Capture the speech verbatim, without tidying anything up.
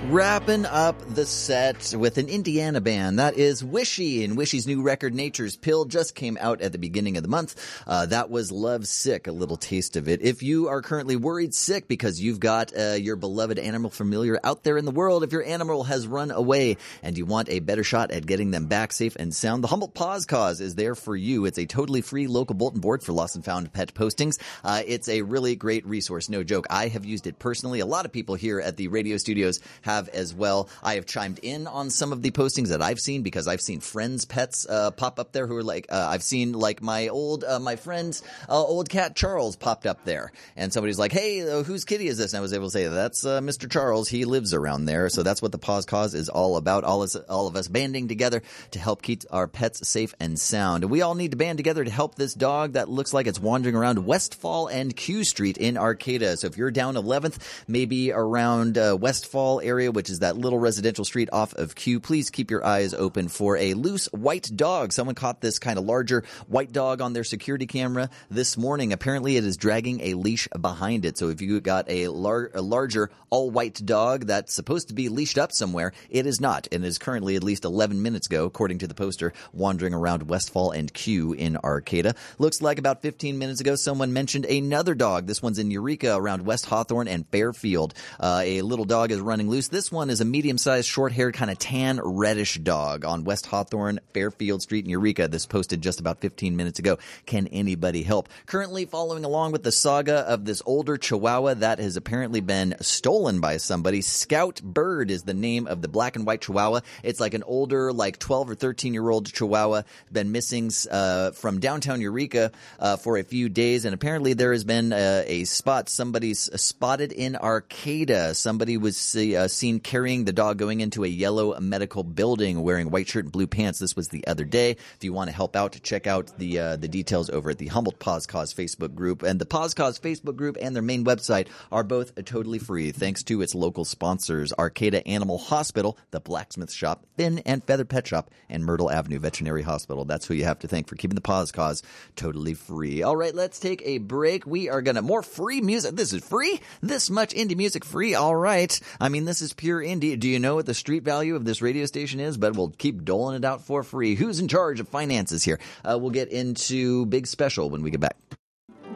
Wrapping up the set with an Indiana band. That is Wishy, and Wishy's new record, Nature's Pill, just came out at the beginning of the month. Uh, that was Love Sick, a little taste of it. If you are currently worried sick because you've got uh, your beloved animal familiar out there in the world, if your animal has run away and you want a better shot at getting them back safe and sound, the Humboldt Paws Cause is there for you. It's a totally free local bulletin board for lost and found pet postings. Uh, it's a really great resource, no joke. I have used it personally. A lot of people here at the radio studios have as well. I have chimed in on some of the postings that I've seen because I've seen friends' pets uh, pop up there who are like, uh, I've seen like my old, uh, my friend's uh, old cat Charles popped up there. And somebody's like, hey, uh, whose kitty is this? And I was able to say, that's uh, Mister Charles. He lives around there. So that's what the Paws Cause is all about. All, is, all of us banding together to help keep our pets safe and sound. And we all need to band together to help this dog that looks like it's wandering around Westfall and Q Street in Arcata. So if you're down eleventh, maybe around uh, Westfall area, which is that little residential street off of Q, please keep your eyes open for a loose white dog. Someone caught this kind of larger white dog on their security camera this morning. Apparently it is dragging a leash behind it. So if you got a, lar- a larger all-white dog that's supposed to be leashed up somewhere, it is not, and is currently at least eleven minutes ago, according to the poster, wandering around Westfall and Q in Arcata. Looks like about fifteen minutes ago someone mentioned another dog. This one's in Eureka around West Hawthorne and Fairfield. Uh, a little dog is running loose. This one is a medium-sized, short-haired, kind of tan, reddish dog on West Hawthorne, Fairfield Street in Eureka. This posted just about fifteen minutes ago. Can anybody help? Currently following along with the saga of this older Chihuahua that has apparently been stolen by somebody. Scout Bird is the name of the black and white Chihuahua. It's like an older, like twelve or thirteen-year-old Chihuahua, been missing uh, from downtown Eureka uh, for a few days, and apparently there has been uh, a spot. Somebody's spotted in Arcata. Somebody was uh, seen carrying the dog going into a yellow medical building wearing white shirt and blue pants. This was the other day. If you want to help out, check out the uh, the details over at the Humboldt Paws Cause Facebook group. And the Paws Cause Facebook group and their main website are both totally free thanks to its local sponsors, Arcata Animal Hospital, the Blacksmith Shop, Fin and Feather Pet Shop, and Myrtle Avenue Veterinary Hospital. That's who you have to thank for keeping the Paws Cause totally free. All right, let's take a break. We are going to more free music. This is free? This much indie music free? All right. I mean, this is pure indie. Do you know what the street value of this radio station is? But we'll keep doling it out for free. Who's in charge of finances here? Uh, we'll get into Big Special when we get back.